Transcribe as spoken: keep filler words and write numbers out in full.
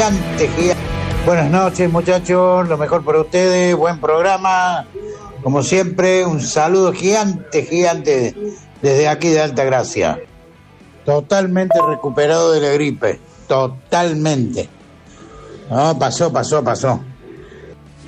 gigante, gigante. Buenas noches, muchachos, lo mejor para ustedes, buen programa. Como siempre, un saludo gigante, gigante desde aquí de Altagracia. Totalmente recuperado de la gripe, totalmente. No, pasó, pasó, pasó.